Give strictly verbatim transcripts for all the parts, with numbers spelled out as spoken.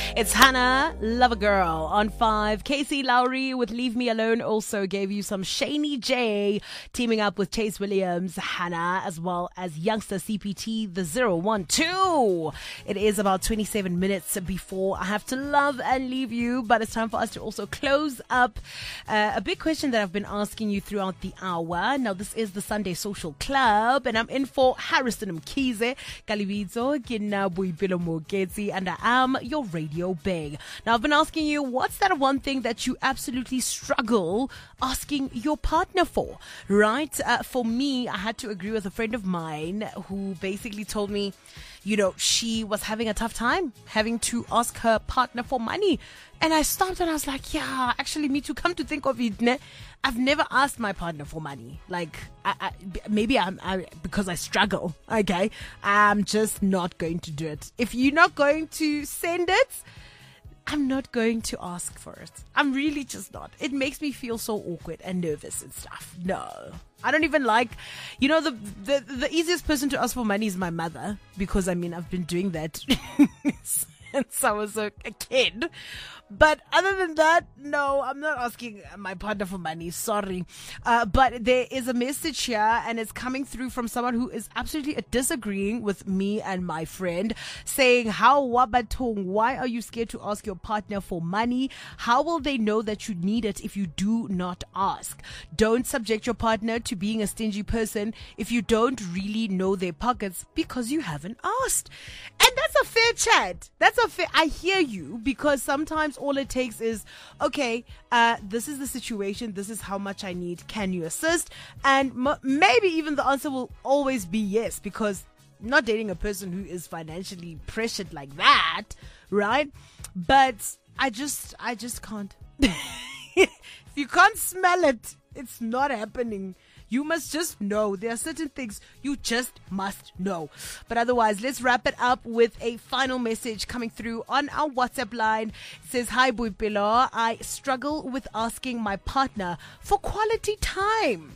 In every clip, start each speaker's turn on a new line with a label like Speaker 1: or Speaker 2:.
Speaker 1: It's Hannah, Love a Girl on five. Casey Lowry with Leave Me Alone also gave you some Shani J teaming up with Chase Williams, Hannah, as well as youngster C P T, the zero one two. It is about twenty-seven minutes before I have to love and leave you, but it's time for us to also close up uh, a big question that I've been asking you throughout the hour. Now, this is the Sunday Social Club, and I'm in for Harrison Mkhize, Kalibizo, Kina Boipelo Moketsi, and I am your radio big. Now, I've been asking you, what's that one thing that you absolutely struggle asking your partner for, right? Uh, for me, I had to agree with a friend of mine who basically told me, you know, she was having a tough time having to ask her partner for money. And I stopped and I was like, yeah, actually, me too. Come to think of it, ne? I've never asked my partner for money. Like, I, I, maybe I'm I, because I struggle, okay? I'm just not going to do it. If you're not going to send it, I'm not going to ask for it. I'm really just not. It makes me feel so awkward and nervous and stuff. No. I don't even like, you know, the, the, the easiest person to ask for money is my mother, because, I mean, I've been doing that since I was a, a kid. But other than that, no, I'm not asking my partner for money. Sorry. Uh, but there is a message here, and it's coming through from someone who is absolutely disagreeing with me and my friend, saying, how wabatong, why are you scared to ask your partner for money? How will they know that you need it if you do not ask? Don't subject your partner to being a stingy person if you don't really know their pockets because you haven't asked. And that's a fair chat. That's a fair, I hear you, because sometimes all it takes is, okay, uh, this is the situation. This is how much I need. Can you assist? And m- maybe even the answer will always be yes, because I'm not dating a person who is financially pressured like that, right? But I just, I just can't. If you can't smell it, it's not happening. You must just know. There are certain things you just must know. But otherwise, let's wrap it up with a final message coming through on our WhatsApp line. It says, hi, Boipelo. I struggle with asking my partner for quality time.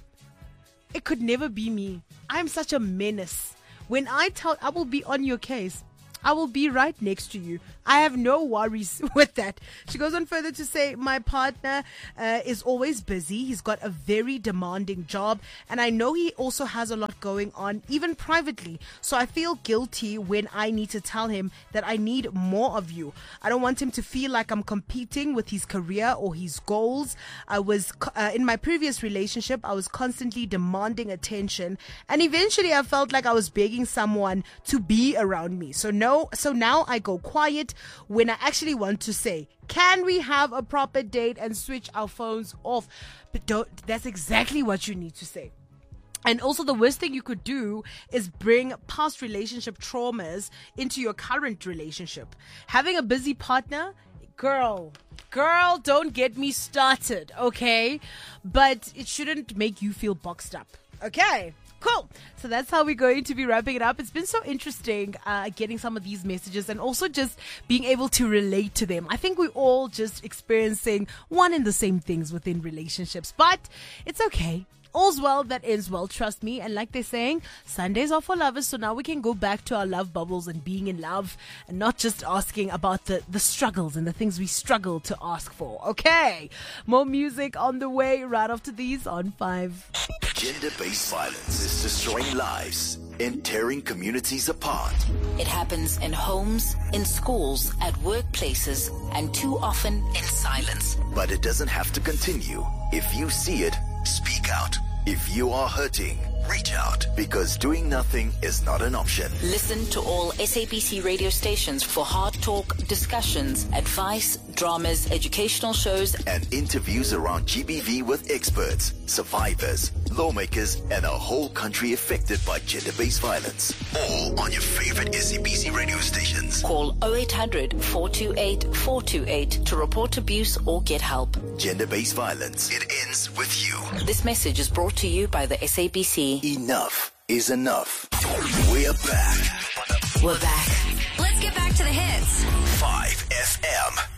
Speaker 1: It could never be me. I'm such a menace. When I tell, I will be on your case. I will be right next to you. I have no worries with that. She goes on further to say, my partner uh, is always busy. He's got a very demanding job, and I know he also has a lot going on, even privately. So I feel guilty when I need to tell him that I need more of you. I don't want him to feel like I'm competing with his career or his goals. I was uh, in my previous relationship, I was constantly demanding attention, and eventually I felt like I was begging someone to be around me. So no, so now I go quiet when I actually want to say, can we have a proper date and switch our phones off? But don't, that's exactly what you need to say. And also, the worst thing you could do is bring past relationship traumas into your current relationship. Having a busy partner, girl, girl, don't get me started, okay? But it shouldn't make you feel boxed up, okay? Cool. So that's how we're going to be wrapping it up. It's been so interesting uh, getting some of these messages and also just being able to relate to them. I think we're all just experiencing one and the same things within relationships, but it's okay. All's well that ends well, trust me. And like they're saying, Sundays are for lovers, so now we can go back to our love bubbles and being in love and not just asking about the, the struggles and the things we struggle to ask for. Okay, more music on the way right after these on five.
Speaker 2: Gender-based violence is destroying lives and tearing communities apart.
Speaker 3: It happens in homes, in schools, at workplaces, and too often in silence.
Speaker 2: But it doesn't have to continue. If you see it, speak out. If you are hurting, reach out, because doing nothing is not an option.
Speaker 3: Listen to all S A B C radio stations for hard talk, discussions, advice, dramas, educational shows,
Speaker 2: and interviews around G B V with experts, survivors, lawmakers, and a whole country affected by gender-based violence. All on your favorite S A B C radio stations.
Speaker 3: Call oh eight hundred, four two eight, four two eight to report abuse or get help.
Speaker 2: Gender-based violence. It ends with you.
Speaker 3: This message is brought to you by the S A B C.
Speaker 2: Enough is enough. We're back.
Speaker 3: We're back.
Speaker 4: Let's get back to the hits.
Speaker 2: five F M.